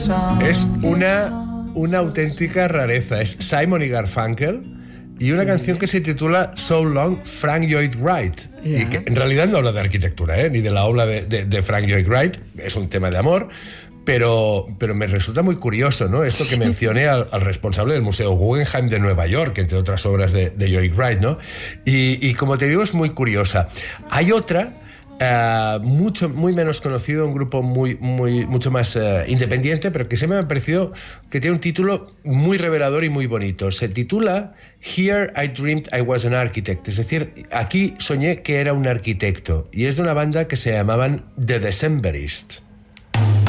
Es una auténtica rareza. Es Simon y Garfunkel y una canción que se titula So Long, Frank Lloyd Wright. Y que en realidad no habla de arquitectura, ni de la obra de Frank Lloyd Wright. Es un tema de amor. Pero me resulta muy curioso, ¿no? Esto que mencioné al responsable del Museo Guggenheim de Nueva York, entre otras obras de Lloyd Wright, ¿no? Y como te digo, es muy curiosa. Hay otra, muy menos conocido, un grupo mucho más independiente, pero que se me ha parecido que tiene un título muy revelador y muy bonito. Se titula Here I Dreamed I Was an Architect, es decir, aquí soñé que era un arquitecto, y es de una banda que se llamaban The Decemberists.